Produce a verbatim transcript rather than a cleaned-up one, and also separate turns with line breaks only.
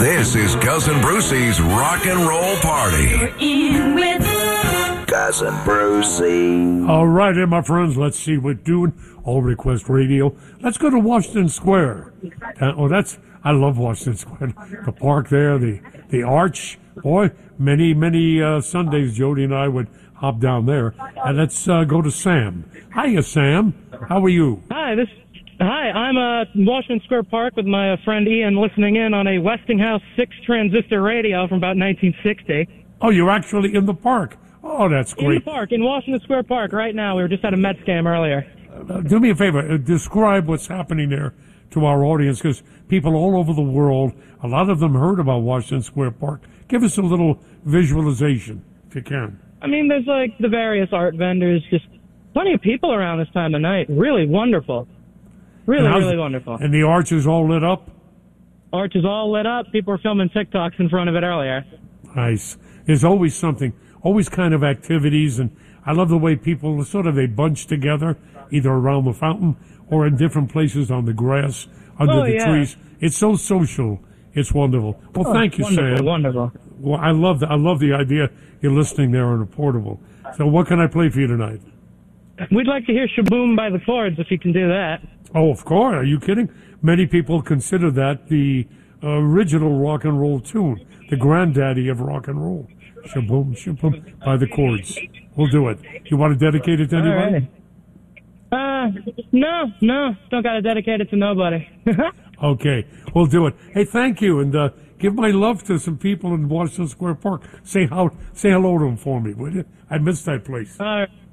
This is Cousin Brucey's Rock and Roll Party.
You're in with
Cousin Brucey.
All right, hey, my friends, let's see what we're doing. All Request Radio. Let's go to Washington Square. Uh, oh, that's, I love Washington Square. The park there, the, the arch. Boy, many, many uh, Sundays, Jody and I would hop down there. And let's uh, go to Sam. Hiya, Sam. How are you?
Hi, this. Hi, I'm uh, Washington Square Park with my uh, friend Ian, listening in on a Westinghouse six transistor radio from about nineteen sixty.
Oh, you're actually in the park. Oh, that's great.
In the park, in Washington Square Park, right now. We were just at a Mets game earlier.
Uh, do me a favor. Uh, describe what's happening there to our audience, because people all over the world, a lot of them heard about Washington Square Park. Give us a little visualization, if you can.
I mean, there's like the various art vendors, just plenty of people around this time of night. Really wonderful. Really, really wonderful.
And the arch is all lit up?
Arch is all lit up. People were filming TikToks in front of it earlier.
Nice. There's always something, always kind of activities, and I love the way people sort of, they bunch together, either around the fountain or in different places on the grass, under
oh,
the
yeah.
trees. It's so social. It's wonderful. Well,
oh,
thank you,
wonderful,
Sam.
Wonderful.
Well, I love the, I love the idea you're listening there on a portable. So what can I play for you tonight?
We'd like to hear Shaboom by the Chords, if you can do that.
Oh, of course. Are you kidding? Many people consider that the original rock and roll tune, the granddaddy of rock and roll. Shaboom, shaboom, by the Chords. We'll do it. You want to dedicate it to anybody?
Right. Uh, no, no. Don't got to dedicate it to nobody.
Okay, we'll do it. Hey, thank you, and uh, give my love to some people in Washington Square Park. Say how, say hello to them for me, will you? I miss that place.
All right.